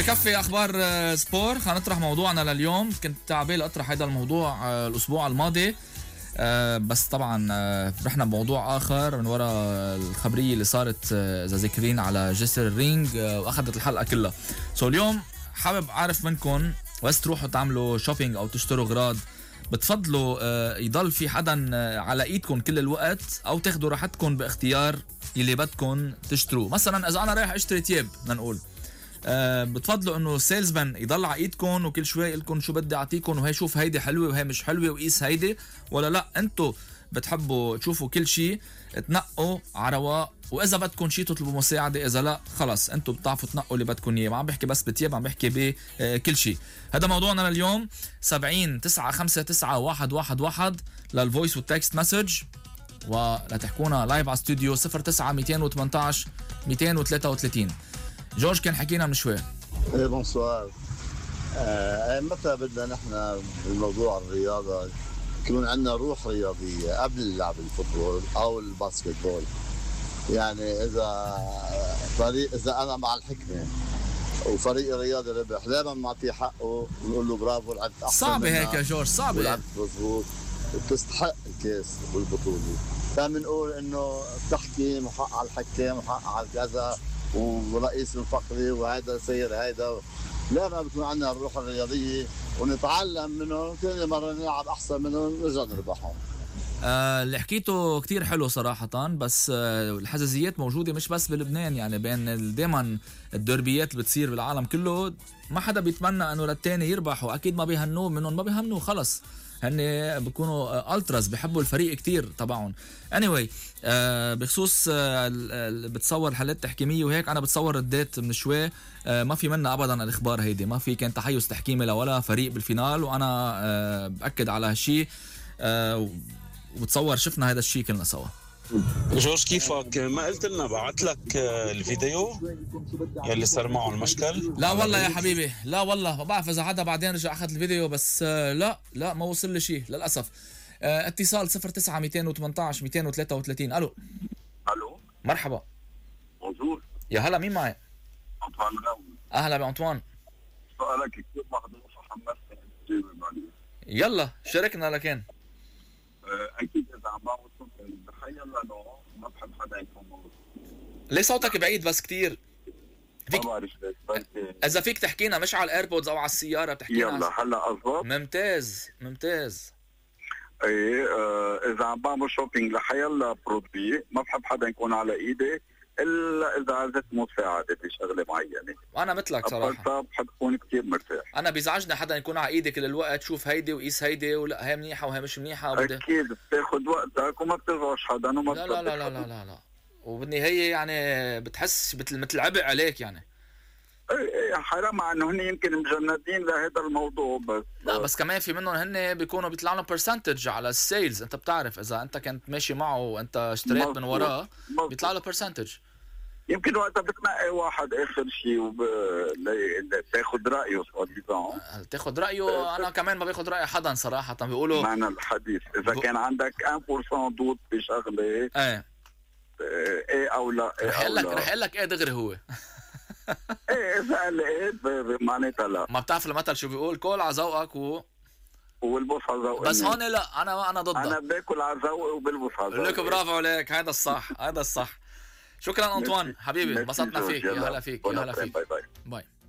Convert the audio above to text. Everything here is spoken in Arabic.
كفي اخبار سبور. خلينا نطرح موضوعنا لليوم. كنت عبالي اطرح هذا الموضوع الاسبوع الماضي، بس طبعا رحنا بموضوع اخر من وراء الخبريه اللي صارت اذا ذاكرين على جسر الرينج واخذت الحلقه كلها. اليوم حابب اعرف منكم، بس تروحوا تعملوا شوبينج او تشتروا اغراض، بتفضلوا يضل في حدا على ايدكم كل الوقت او تاخذوا راحتكم باختيار اللي بدكم تشتروه؟ مثلا اذا انا رايح اشتري تياب بدنا نقول، بتفضلوا انه السيلز مان يضل على ايدكم وكل شوي يقول لكم شو بدي اعطيكم وهي شوف هيدي حلوه وهي مش حلوه وقيس هيدي، ولا لا انتم بتحبوا تشوفوا كل شيء تنقوا على رواق، واذا بدكم شيء تطلبوا مساعده، اذا لا خلص انتم بتعرفوا تنقوا اللي بدكم اياه. ما عم بحكي بس بتياب، عم بحكي بكل شيء. هذا موضوعنا لليوم. 70-959-111 للفويس والتكست مسج، ولا تحكونا لايف على استوديو 09-218-233. جورج كان حكينا من شوي. ايه بونسوار. متى بدنا نحن بالموضوع الرياضة يكون عندنا روح رياضية قبل لعب الفوتبول أو الباسكتبول؟ يعني إذا أنا مع الحكمة وفريق الرياضي ربح، دائما نعطيه حقه ونقول له برافو لعبت أحسن. صعبة هيك يا جورج، صعبة. لعبت مضبوط وبتستحق الكاس والبطولة. فبنقول إنه التحكيم وحق على الحكام وحق على كذا ورئيس الفقري وهذا سير هيدا. لا، ما بتكون عندنا الروح الرياضية ونتعلم منهم، كل مرة نلعب أحسن منهم نرجع نربحهم. اللي حكيته كتير حلو صراحة، بس الحزازيات موجودة مش بس بلبنان، يعني بين دايما الدربيات اللي بتصير بالعالم كله ما حدا بيتمنى انه للتاني يربح، واكيد ما بيهنوه منهم، ما بيهمنوه خلص. هن بيكونوا التراس، بيحبوا الفريق كتير تبعهم. anyway بخصوص بتصور حالات تحكيميه وهيك، انا بتصور ردات من شوي ما في منا ابدا الاخبار هيدي، ما في كان تحيز تحكيمي لولا فريق بالفينال، وانا باكد على هالشيء. وبتصور شفنا هذا الشيء كلنا سوا. جورج كيفك؟ ما قلت لنا بعت لك الفيديو يلي صار معه المشكل؟ لا والله يا حبيبي، لا والله ما بعرف اذا حدا بعدين رجع اخذ الفيديو، بس لا ما وصل لي شيء للاسف. اتصال 09-218-233. الو مرحبا. بونجور. يا هلا، مين معي؟ أنطوان راوي. اهلا بأنطوان. سؤالك كثير محظوظ وحمستني تجاوب عليه. يلا شاركنا. لكن اكيد اذا عم بعمل صوت تخيل انه ما بحب حدا يكون موجود. ليه صوتك بعيد بس كتير؟ ما بعرف ليش، بركي اذا فيك تحكينا مش على الايربودز او على السياره بتحكينا. يلا هلا اضبط. ممتاز. ايه اذا عم بعمل شوبينج لحيلا برودوي ما بحب حدا يكون على ايدي الا اذا عزت مساعده بشغله معينه. انا مثلك صراحه، بحب اكون كثير مرتاح. انا بيزعجني حدا يكون على ايدي كل الوقت، شوف هيدي وقيس هيدي، ولا هي منيحه وهي مش منيحه. اكيد بتاخذ وقتك وما بتزعج حدا وما لا لا لا لا لا لا لا. وبالنهايه يعني بتحس مثل عبء عليك يعني. ايه حرام، مع انه هن يمكن مجندين لهذا الموضوع، بس لا بس كمان في منهم هن بيكونوا بيطلع لهم برسنتج على السيلز. انت بتعرف اذا انت كنت ماشي معه وانت اشتريت من وراه بيطلع له برسنتج. يمكن وقتها بتنقي واحد اخر شيء تاخذ رايه تاخذ رايه. انا كمان ما باخذ راي حدا صراحه، بيقولوا معنى الحديث اذا كان عندك 1% دوت بشغله ايه او لا. رح اقول لك ايه دغري هو. ايه اذا قال ايه معناتها لا. ما بتعرف المثل شو بيقول؟ كل على ذوقك والبوس على ذوقك. بس هون لا، انا ضدها. انا باكل على ذوقي وبلبس على ذوقي. لك برافو عليك، هذا الصح. شكرا أنطوان حبيبي، انبسطنا فيك. يا هلا فيك. باي.